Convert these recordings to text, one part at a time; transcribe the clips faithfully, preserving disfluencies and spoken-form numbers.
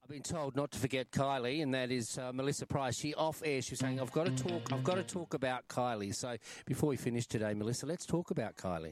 I've been told not to forget Kylie, and that is uh, Melissa Price. She off air, she was saying, I've got to talk, I've got to talk about Kylie. So before we finish today, Melissa, let's talk about Kylie.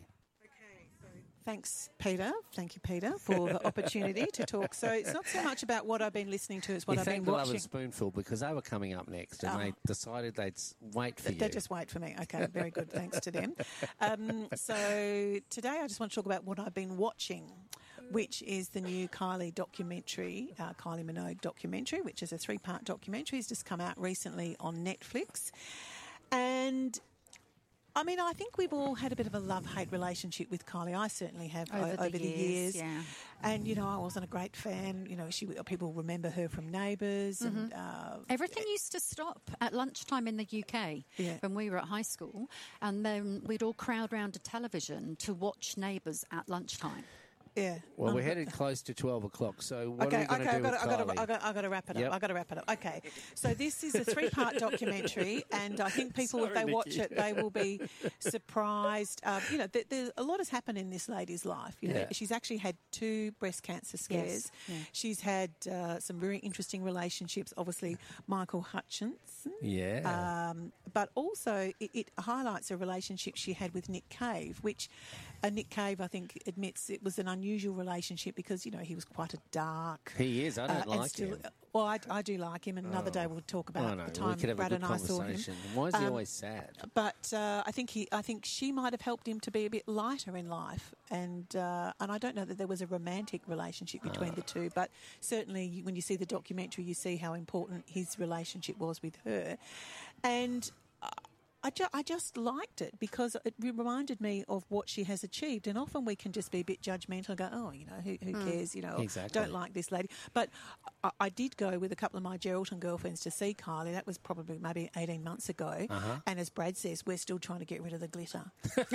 Thanks, Peter. Thank you, Peter, for the opportunity to talk. So it's not so much about what I've been listening to, it's what you I've thank been the watching. Love and Spoonful because they were coming up next and Oh. they decided they'd wait for They you. just wait for me. Okay, very good. Thanks to them. Um, so today I just want to talk about what I've been watching, which is the new Kylie documentary, uh, Kylie Minogue documentary, which is a three-part documentary. It's just come out recently on Netflix. And I mean, I think we've all had a bit of a love-hate relationship with Kylie. I certainly have over, o- the, over years, the years. Yeah. And, you know, I wasn't a great fan. You know, she people remember her from Neighbours. Mm-hmm. and uh, Everything used to stop at lunchtime in the U K Yeah. when we were at high school, and then we'd all crowd round a television to watch Neighbours at lunchtime. Yeah. Well, we're Um, headed close to twelve o'clock, so what okay, are we going to okay, do I've got, with to, I've, got to, Kylie? I've, got, I've got to wrap it up. Yep. I've got to wrap it up. Okay, so this is a three-part documentary, and I think people, if Sorry, they watch Nikki. it, they will be surprised. Um, you know, there, there, a lot has happened in this lady's life. You know, Yeah. she's actually had two breast cancer scares. Yeah. She's had uh, some very interesting relationships. Obviously, Michael Hutchinson. Yeah. Um, but also, it, it highlights a relationship she had with Nick Cave, which uh, Nick Cave, I think, admits it was an unusual relationship because, you know, he was quite a dark. He is. I don't uh, and like still, him. Well, I, I do like him, and another day we'll talk about I know. the time we could have Brad a good and I saw him. conversation. Why is he Um, always sad? But uh, I think he, I think she might have helped him to be a bit lighter in life, and uh, and I don't know that there was a romantic relationship between the two, but certainly you, when you see the documentary, you see how important his relationship was with her, and. Uh, I, ju- I just liked it because it reminded me of what she has achieved. And often we can just be a bit judgmental and go, oh, you know, who, who cares? You know, Exactly. don't like this lady. But I, I did go with a couple of my Geraldton girlfriends to see Kylie. That was probably maybe eighteen months ago. Uh-huh. And as Brad says, we're still trying to get rid of the glitter.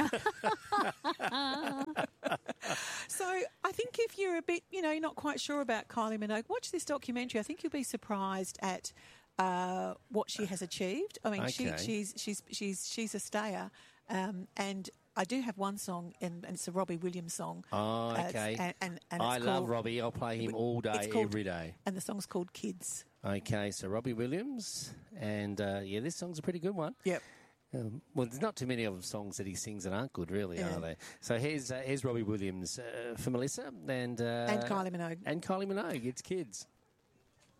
So I think if you're a bit, you know, you're not quite sure about Kylie Minogue, watch this documentary. I think you'll be surprised at uh, what she has achieved. I mean, Okay. she, she's she's she's she's a stayer, um, and I do have one song, and, and it's a Robbie Williams song. Oh, Uh, it's- okay. and, and, and I it's love called- Robbie. I'll play him all day, it's called- every day. And the song's called Kids. Okay, so Robbie Williams, and uh, yeah, this song's a pretty good one. Yep. Um, well, there's not too many of the songs that he sings that aren't good, really, Yeah. are there? So here's uh, here's Robbie Williams uh, for Melissa and uh, And Kylie Minogue. and Kylie Minogue. It's Kids.